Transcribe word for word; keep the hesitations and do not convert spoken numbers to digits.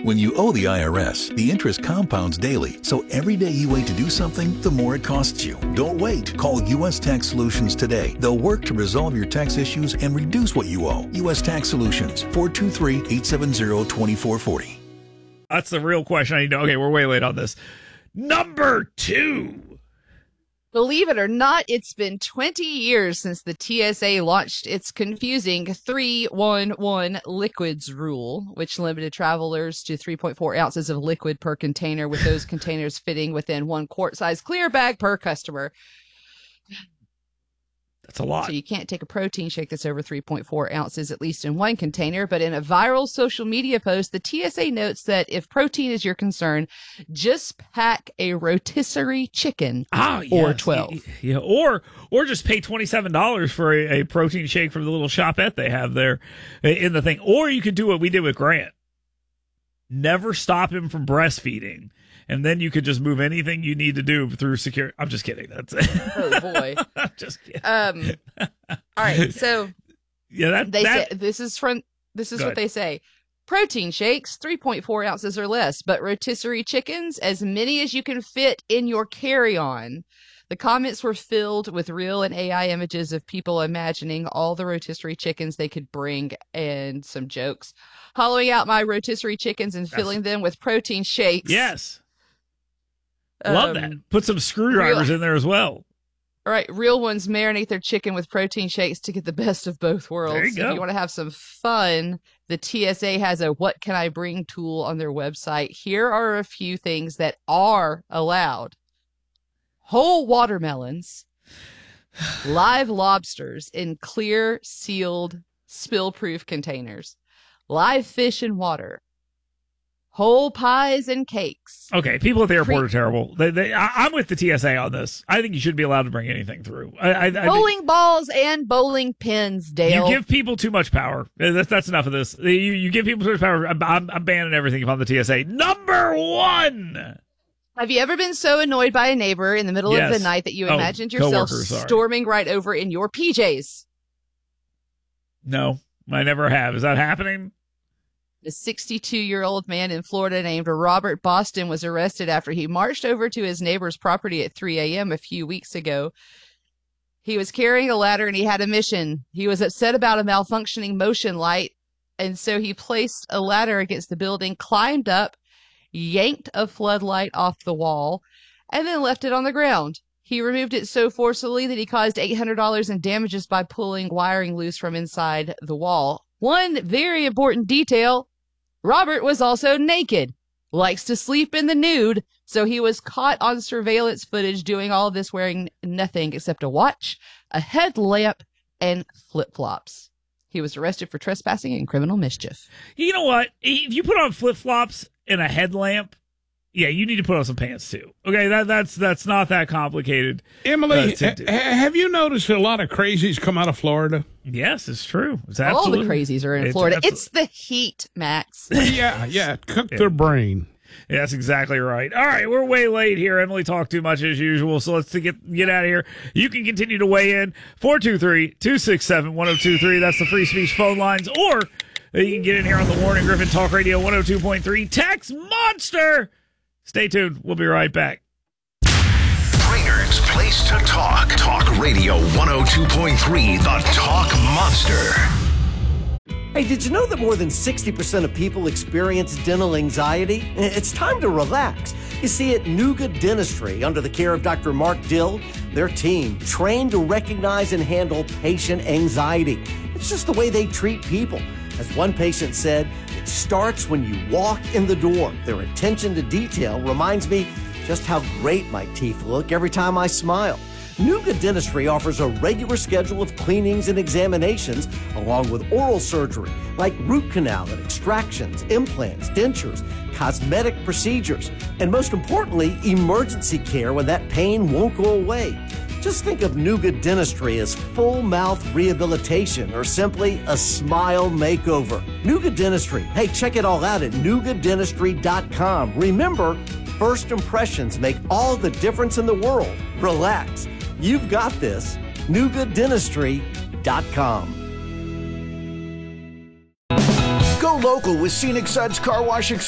When you owe the I R S, the interest compounds daily, so every day you wait to do something, the more it costs you. Don't wait. Call U S Tax Solutions today. They'll work to resolve your tax issues and reduce what you owe. U S Tax Solutions, four two three, eight seven zero, two four four zero. That's the real question I need to know. Okay, we're way late on this. Number two. Believe it or not, it's been twenty years since the T S A launched its confusing three one one liquids rule, which limited travelers to three point four ounces of liquid per container, with those containers fitting within one quart-size clear bag per customer. That's a lot. So you can't take a protein shake that's over three point four ounces, at least in one container. But in a viral social media post, the T S A notes that if protein is your concern, just pack a rotisserie chicken oh, yes. or twelve. Yeah, or or just pay twenty-seven dollars for a, a protein shake from the little shopette they have there in the thing. Or you could do what we did with Grant. Never stop him from breastfeeding. And then you could just move anything you need to do through security. I'm just kidding. That's it. Oh, boy. I'm just kidding. Um, all right. So yeah, that, they that, say, this is from this is Go what ahead. they say. Protein shakes, three point four ounces or less, but rotisserie chickens, as many as you can fit in your carry-on. The comments were filled with real and A I images of people imagining all the rotisserie chickens they could bring and some jokes. Hollowing out my rotisserie chickens and That's- filling them with protein shakes. Yes. Love Um, that. Put some screwdrivers real- in there as well. All right, real ones marinate their chicken with protein shakes to get the best of both worlds. There you go. If you want to have some fun, the T S A has a What Can I Bring tool on their website. Here are a few things that are allowed. Whole watermelons, live lobsters in clear, sealed, spill-proof containers, live fish in water, whole pies and cakes. Okay, people at the airport Pre- are terrible. They, they, I, I'm with the T S A on this. I think you should be allowed to bring anything through. I, I, I think Bowling balls and bowling pins, Dale. you give people too much power. Uh, That's, that's enough of this. You, you give people too much power. I'm, I'm, I'm banning everything from the T S A. Number one. Have you ever been so annoyed by a neighbor in the middle Yes. of the night that you Oh, imagined yourself coworkers, sorry. storming right over in your P Js? No, I never have. Is that happening? A sixty-two-year-old man in Florida named Robert Boston was arrested after he marched over to his neighbor's property at three a.m. a few weeks ago. He was carrying a ladder and he had a mission. He was upset about a malfunctioning motion light, and so he placed a ladder against the building, climbed up, yanked a floodlight off the wall, and then left it on the ground. He removed it so forcibly that he caused eight hundred dollars in damages by pulling wiring loose from inside the wall. One very important detail, Robert was also naked, likes to sleep in the nude, so he was caught on surveillance footage doing all of this wearing nothing except a watch, a headlamp, and flip-flops. He was arrested for trespassing and criminal mischief. You know what? If you put on flip-flops and a headlamp, yeah, you need to put on some pants too. Okay, that that's that's not that complicated. Emily, uh, to do. ha- have you noticed a lot of crazies come out of Florida? Yes, it's true. It's All absolutely. the crazies are in it's Florida. absolute- It's the heat, Max. Yeah, yeah, cook their brain. Yeah, that's exactly right. All right, we're way late here. Emily talked too much as usual, so let's get get out of here. You can continue to weigh in. four two three, two six seven, one oh two three. That's the free speech phone lines. Or you can get in here on the Warren and Griffin Talk Radio one oh two point three. Text Monster. Stay tuned. We'll be right back. Brainerd's place to talk. Talk Radio one oh two point three, the Talk Monster. Hey, did you know that more than sixty percent of people experience dental anxiety? It's time to relax. You see, at Nuga Dentistry, under the care of Doctor Mark Dill, their team trained to recognize and handle patient anxiety. It's just the way they treat people. As one patient said, it starts when you walk in the door. Their attention to detail reminds me just how great my teeth look every time I smile. Nuga Dentistry offers a regular schedule of cleanings and examinations, along with oral surgery, like root canal and extractions, implants, dentures, cosmetic procedures, and most importantly, emergency care when that pain won't go away. Just think of Nuga Dentistry as full mouth rehabilitation or simply a smile makeover. Nuga Dentistry. Hey, check it all out at nuga dentistry dot com. Remember, first impressions make all the difference in the world. Relax. You've got this. nuga dentistry dot com. Go local with Scenic Suds Car Wash